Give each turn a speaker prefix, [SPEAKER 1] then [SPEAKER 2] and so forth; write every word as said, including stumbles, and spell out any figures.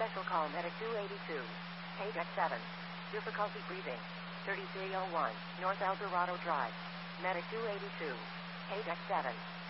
[SPEAKER 1] Special call Medic two eighty-two. Page X seven. Difficulty breathing. thirty-three oh one, North El Dorado Drive. Medic two eighty-two. Page X seven.